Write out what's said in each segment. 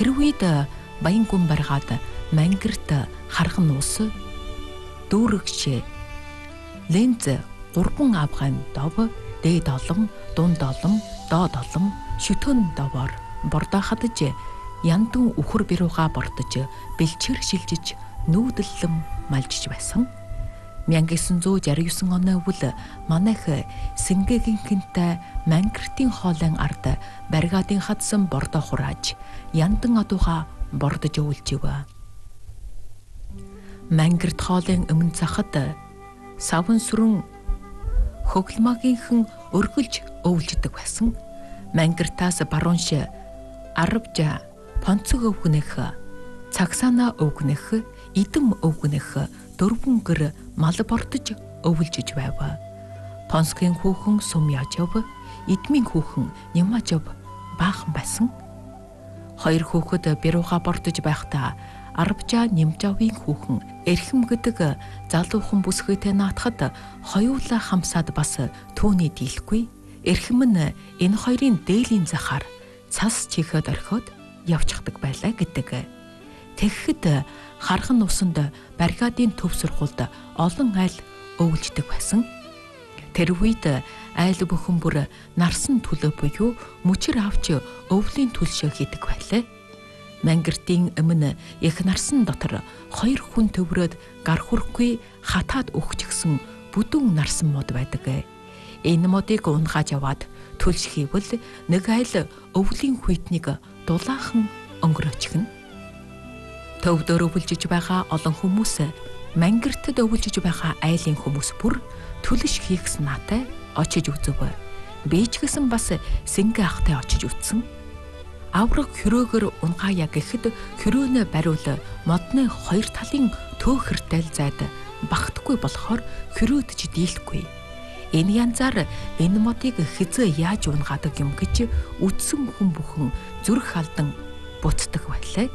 Тэр үед баян гүн баргаад мангирт хархан ус дүүрэгч ленз 3 авгайн дов дээд олон, дунд олон, доод олон шүтэн довоор бордоохадж яндан үхэр бирууга бордож бэлчээр шилжиж нүүдэллэм малжиж байсан. 1969 оны үл манайх Сингэгинхэнтэй мангиртын хоолын ард баригадын хадсан бордоо хурааж яндан адууга бордож өвлжив. Мангирт хоолын өмнө цахад савн сүрэн хөглмагийнхэн өргөлж өвлждөг байсан. Мангиртаас баруунш арвжа понцог өвгнэх, цагсаана өвгнэх, идэм өвгнэх 4 гэр мал бортож өвлжиж байв. Понцгийн хүүхэн Сумяжов, эдмийн хүүхэн Нямажов баахан байсан. 2 хүүхэд бирууга бортож байхдаа Арвжа Нямжавын хүүхэн Эрхэм гэдэг залуухан бүсгүйтэй наатахад хоёулаа хамсаад бас түүний дийлэхгүй. Эрхэм нь энэ хоёрын дээлийн захаар цас чихэд орхиод явчихдаг байлаа гэдэг. Тэгэхэд хархан усанд баригадын төв сургуульд олон айл өвлждөг байсан. Тэр үед айл бүхэн бүр нарсан төлөө буюу мөчөр авч өвлийн төлшөө хийдэг байлаа. Мангиртын өмнө их нарсан дотор 2 хүн төврөөд гар хүрхгүй хатаад өгчихсэн бүдүүн нарсан мод байдаг. Энэ модыг унгааж яваад төлш хийвэл нэг айл өвлийн хүйтнийг дулаахан өнгөрөөчихнө. Төвдөр өвлжиж байгаа олон хүмүүс мангиртад өвлжиж байгаа айлын хүмүүс бүр төлш хийх санаатай очиж үзв. Би ч гэсэн бас Сингэ ахтай очиж үзсэн. Авраг хөрөөгөр унгая гэхэд хөрөөнө бариул модны 2 талын төөхөртэй зайд багтахгүй болохоор хөрөөдөж дийлэхгүй. Энэ янзаар энэ модыг хизээ яаж унгаадаг юм гэж үдсэн хүн бүхэн зүрх алдан буцдаг байлаа.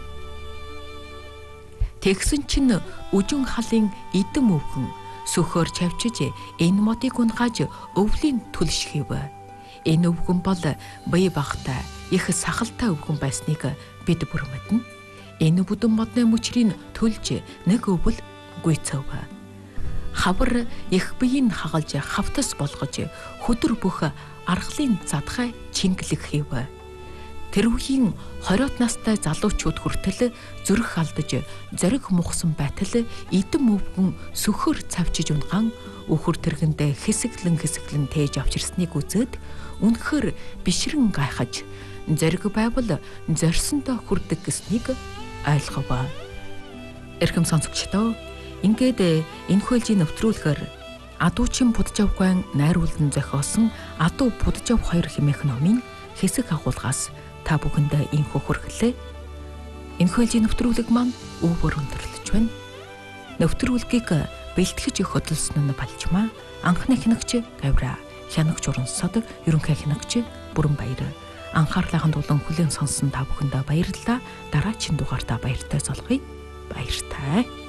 Тэгсэн чинь үжин халын идэм өвгөн сөхөөр чавчиж энэ модыг унгааж өвлийн төлш хийв. Энэ өвгөн бол бие багтай их сахалтай өвгөн байсныг бид бүр мэднэ. Энэ бүдэн модны мөчрийн төлж нэг өвөл гүйцэв. Хавар их биеийг хагалж хавтас болгож хөдөр бүх аргалын задгай чингэлэг хийв. Тэр үеийн 20 настай залуучууд хүртэл зүрх алдаж зориг мухсан байтал идэм өвгөн сөхөр цавчиж унган өхөр тэргэндээ хэсэглэн тээж авчирсныг үзээд үнэхээр бишрэн гайхаж зориг байвал зорьсондоо хүрдэг гэснийг ойлгов. Эрхэм сонсогчдоо, ингээд энэ хөлжийн нэвтрүүлгээр Адуучин Пудажавгайн найруулан зохиосон Адуу Пудажав 2 хэмээх номын хэсэг агуулгаас та бүхэндээ инхүү хүргэлээ. Энэ хөлжийн нэвтрүүлэг маань өвөр өндөрлөж байна. Нэвтрүүлгийг бэлтгэж хөдөлсөн нь Балжмаа, анхны хянагч Гавра, хянагч Урансад, ерөнхий хянагч Бүрэнбаяр. Анхаарлын тулан хүлээн сонссон та бүхэндээ баярлалаа. Дараагийн дугаартаа баяртай солгоё. Баяртай.